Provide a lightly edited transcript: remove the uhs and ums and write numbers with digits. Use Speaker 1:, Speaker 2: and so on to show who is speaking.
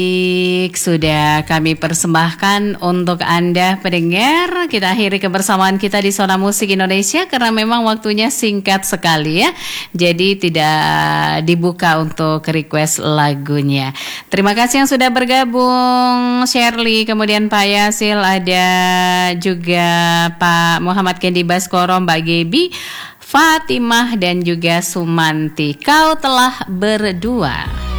Speaker 1: Sudah kami persembahkan untuk Anda pendengar. Kita akhiri kebersamaan kita di Zona Musik Indonesia karena memang waktunya singkat sekali ya. Jadi tidak dibuka untuk request lagunya. Terima kasih yang sudah bergabung, Shirley, kemudian Pak Yasil, ada juga Pak Muhammad Kendi Baskoro, Mbak Gebi, Fatimah dan juga Sumanti. Kau telah berdua.